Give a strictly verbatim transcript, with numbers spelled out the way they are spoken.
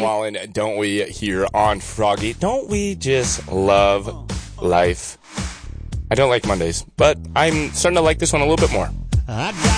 Mullen, don't we, here on Froggy? Don't we just love life? I don't like Mondays, but I'm starting to like this one a little bit more.